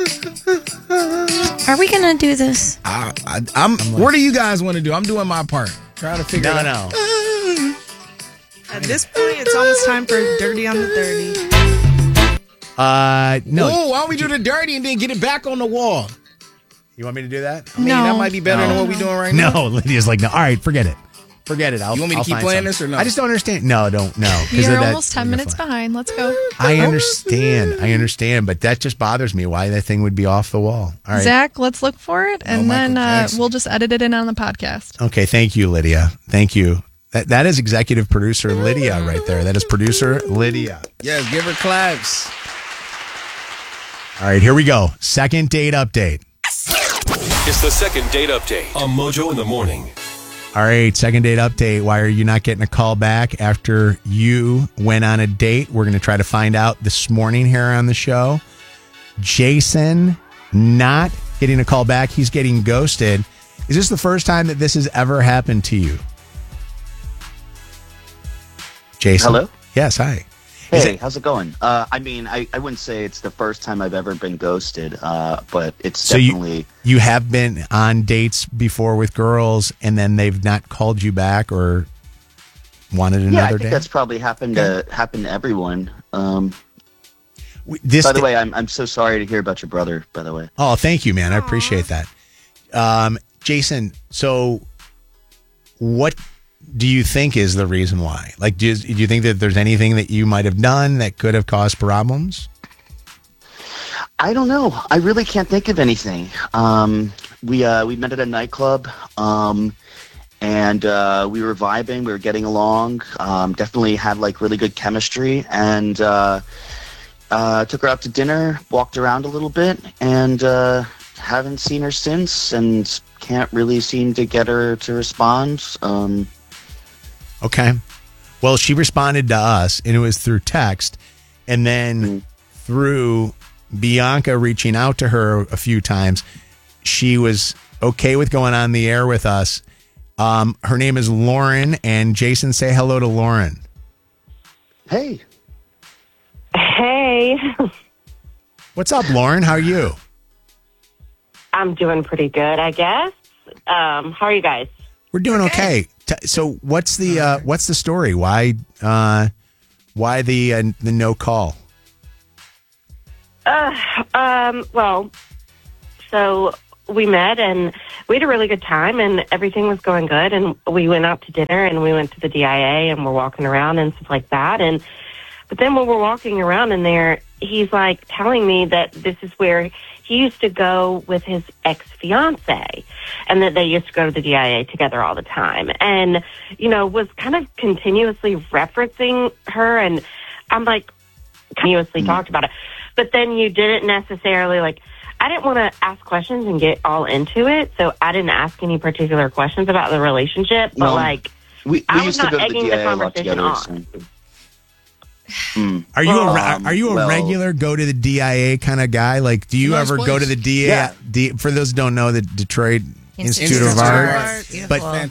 Are we going to do this? What do you guys want to do? I'm doing my part. Trying to figure it out. No. At this point, it's almost time for Dirty on the 30. No. Oh, why don't we do the dirty and then get it back on the wall? You want me to do that? I mean, that might be better than what we're doing right now. No, Lydia's like, no. All right, forget it. Forget it. You want me to keep playing this or no? I just don't understand. No, don't. No. You're almost 10 minutes behind. Let's go. I understand. But that just bothers me. Why that thing would be off the wall. All right. Zach, let's look for it, and then we'll just edit it in on the podcast. Okay. Thank you, Lydia. Thank you. That is executive producer Lydia right there. That is producer Lydia. Yes, give her claps. All right, here we go. Second date update. It's the second date update on Mojo in the Morning. All right, second date update. Why are you not getting a call back after you went on a date? We're going to try to find out this morning here on the show. Jason not getting a call back. He's getting ghosted. Is this the first time that this has ever happened to you? Jason? Hello? Yes, hi. Hey, how's it going? I mean, I wouldn't say it's the first time I've ever been ghosted, but it's definitely... You have been on dates before with girls, and then they've not called you back or wanted another I think date? that's probably happened to everyone. By the way, I'm so sorry to hear about your brother, by the way. Oh, thank you, man. I appreciate that. Jason, so what do you think is the reason why? Like, do you think that there's anything that you might have done that could have caused problems? I don't know. I really can't think of anything. We met at a nightclub, and we were vibing. We were getting along. Definitely had like really good chemistry, and took her out to dinner. Walked around a little bit, and haven't seen her since. And can't really seem to get her to respond. Okay. Well, she responded to us, and it was through text, and then through Bianca reaching out to her a few times, she was okay with going on the air with us. Her name is Lauren, and Jason, say hello to Lauren. Hey. Hey. What's up, Lauren? How are you? I'm doing pretty good, I guess. How are you guys? We're doing okay. So what's the story? Why the no call? Well, so we met and we had a really good time and everything was going good, and we went out to dinner and we went to the DIA and we're walking around and stuff like that. But then when we're walking around in there, he's like telling me that this is where he used to go with his ex-fiance and that they used to go to the DIA together all the time, and, you know, was kind of continuously referencing her. And I'm like, continuously talked about it. But then you didn't necessarily, like, I didn't want to ask questions and get all into it, so I didn't ask any particular questions about the relationship. But, we I was used to not go to the egging the DIA a lot conversation together. on. Are you a regular go to the DIA kind of guy? Like, do you ever go to the DIA? Yeah. For those who don't know, the Detroit Institute of Art. Yeah. But